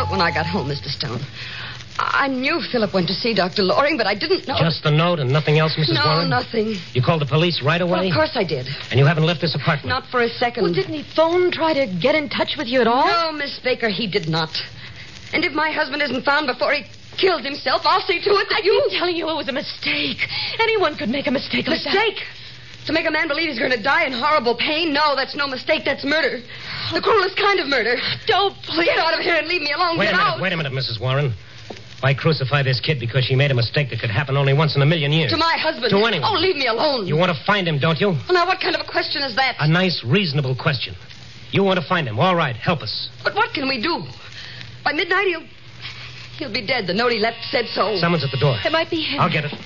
note when I got home, Mr. Stone. I knew Philip went to see Dr. Loring, but I didn't know... Just the note and nothing else, Mrs. Warren? No, nothing. You called the police right away? Well, of course I did. And you haven't left this apartment? Not for a second. Well, didn't he phone, try to get in touch with you at all? No, Miss Baker, he did not. And if my husband isn't found before he killed himself, I'll see to it that I've been telling you it was a mistake. Anyone could make a mistake like that. Mistake? To make a man believe he's going to die in horrible pain? No, that's no mistake. That's murder. The cruelest kind of murder. Don't, please. Get out of here and leave me alone. Wait a minute, Mrs. Warren. Why crucify this kid because she made a mistake that could happen only once in a million years? To my husband. To anyone. Oh, leave me alone. You want to find him, don't you? Well, now, what kind of a question is that? A nice, reasonable question. You want to find him. All right, help us. But what can we do? By midnight, he'll be dead. The note he left said so. Someone's at the door. It might be him. I'll get it.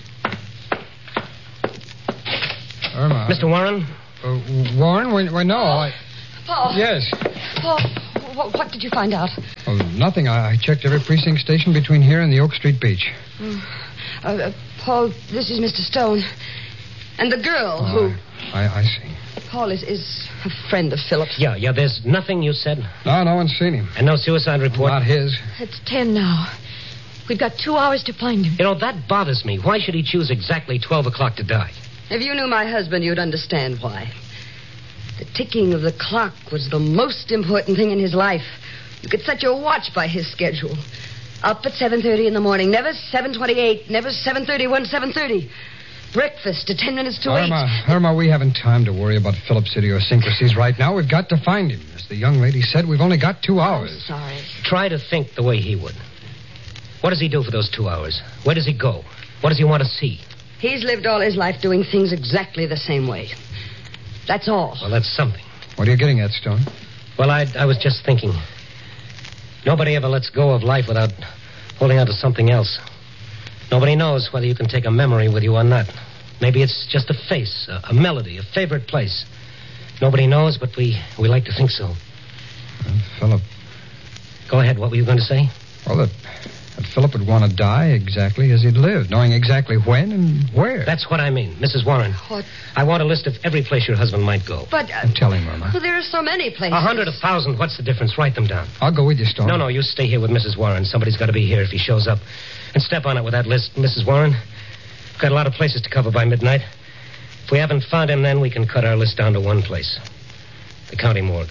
Irma. Mr. Warren? Warren? Well, no, Paul. Yes. Paul, what did you find out? Oh, nothing. I checked every precinct station between here and the Oak Street beach. Paul, this is Mr. Stone. And the girl who... I see. Paul is a friend of Philip's. Yeah, there's nothing you said? No one's seen him. And no suicide report? Not his. It's 10 now. We've got 2 hours to find him. You know, that bothers me. Why should he choose exactly 12 o'clock to die? If you knew my husband, you'd understand why. The ticking of the clock was the most important thing in his life. You could set your watch by his schedule. Up at 7:30 in the morning. Never 7:28. Never 7:31, 7:30. Breakfast at 10 minutes to 8. Irma, we haven't time to worry about Philip's idiosyncrasies right now. We've got to find him. As the young lady said, we've only got 2 hours. I'm sorry. Try to think the way he would. What does he do for those 2 hours? Where does he go? What does he want to see? He's lived all his life doing things exactly the same way. That's all. Well, that's something. What are you getting at, Stone? Well, I was just thinking. Nobody ever lets go of life without holding on to something else. Nobody knows whether you can take a memory with you or not. Maybe it's just a face, a melody, a favorite place. Nobody knows, but we like to think so. Philip. Go ahead. What were you going to say? Well, that Philip would want to die exactly as he'd lived, knowing exactly when and where. That's what I mean, Mrs. Warren. What? I want a list of every place your husband might go. But... Tell him, Irma. Well, there are so many places. 100, 1,000. What's the difference? Write them down. I'll go with you, Stone. No, you stay here with Mrs. Warren. Somebody's got to be here if he shows up. And step on it with that list, Mrs. Warren. We've got a lot of places to cover by midnight. If we haven't found him, then we can cut our list down to one place. The county morgue.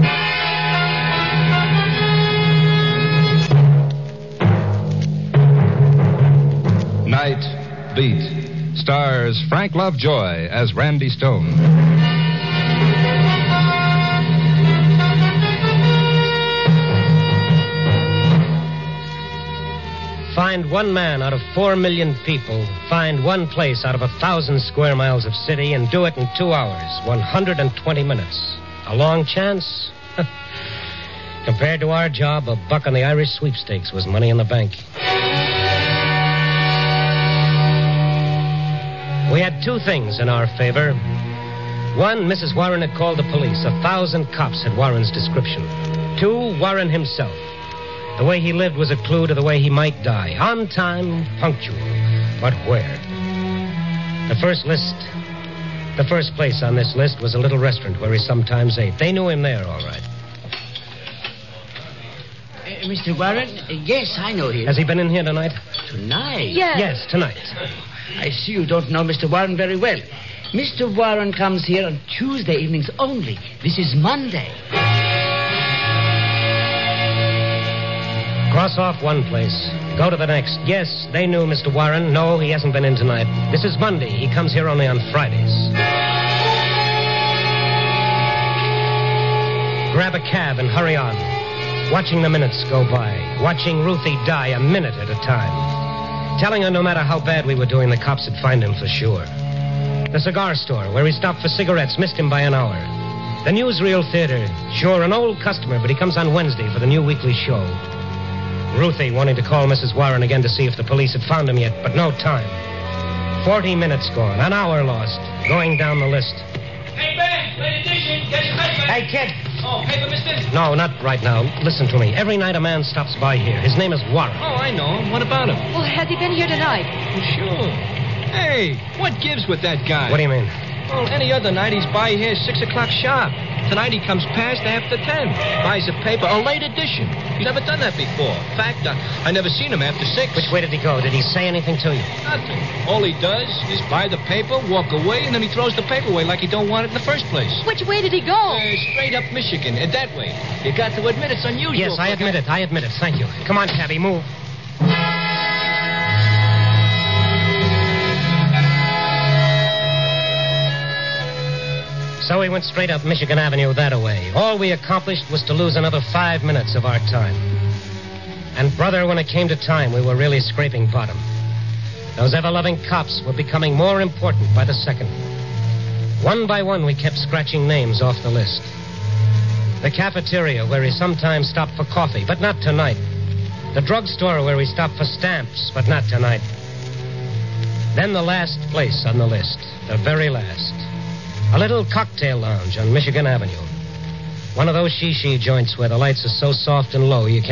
Night Beat stars Frank Lovejoy as Randy Stone. Find one man out of 4 million people. Find one place out of 1,000 square miles of city and do it in 2 hours, 120 minutes. A long chance? Compared to our job, $1 on the Irish sweepstakes was money in the bank. We had 2 things in our favor. One, Mrs. Warren had called the police. 1,000 cops had Warren's description. 2, Warren himself. The way he lived was a clue to the way he might die. On time, punctual. But where? The first place on this list was a little restaurant where he sometimes ate. They knew him there, all right. Mr. Warren? Yes, I know him. Has he been in here tonight? Tonight? Yes, tonight. I see you don't know Mr. Warren very well. Mr. Warren comes here on Tuesday evenings only. This is Monday. Cross off one place. Go to the next. Yes, they knew Mr. Warren. No, he hasn't been in tonight. This is Monday. He comes here only on Fridays. Grab a cab and hurry on. Watching the minutes go by. Watching Ruthie die a minute at a time. Telling her no matter how bad we were doing, the cops would find him for sure. The cigar store, where he stopped for cigarettes, missed him by an hour. The Newsreel Theater. Sure, an old customer, but he comes on Wednesday for the new weekly show. Ruthie wanting to call Mrs. Warren again to see if the police had found him yet, but no time. 40 minutes gone, an hour lost, going down the list. Hey, Ben, late edition, get your paper. Hey, kid. Oh, paper, mister? No, not right now. Listen to me. Every night a man stops by here. His name is Warren. Oh, I know him. What about him? Well, has he been here tonight? Oh, sure. Hey, what gives with that guy? What do you mean? Well, any other night he's by here 6 o'clock sharp. Tonight he comes past after 10. Buys a paper, a late edition. He's never done that before. In fact, I never seen him after 6. Which way did he go? Did he say anything to you? Nothing. All he does is buy the paper, walk away, and then he throws the paper away like he don't want it in the first place. Which way did he go? Straight up Michigan, that way. You got to admit it's unusual. Yes, I admit it. Thank you. Come on, cabby, move. So we went straight up Michigan Avenue that way. All we accomplished was to lose another 5 minutes of our time. And, brother, when it came to time, we were really scraping bottom. Those ever-loving cops were becoming more important by the second. One by one, we kept scratching names off the list. The cafeteria, where he sometimes stopped for coffee, but not tonight. The drugstore, where we stopped for stamps, but not tonight. Then the last place on the list, the very last. A little cocktail lounge on Michigan Avenue. One of those she joints where the lights are so soft and low you can't